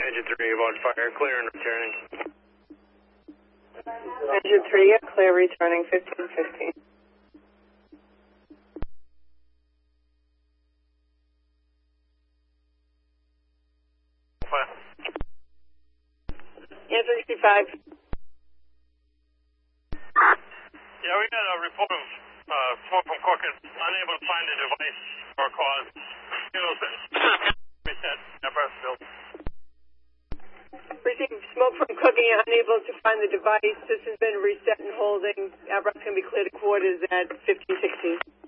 Engine 3, about fire, clear and returning. Engine 3, yeah, clear, returning 1515. Fire. Yeah, 65. Yeah, we got a report of smoke from cooking, unable to find the device or cause. Reset, Aircraft built. Received smoke from cooking, unable to find the device. This has been reset and holding. Aircraft can be cleared to quarters at 1516.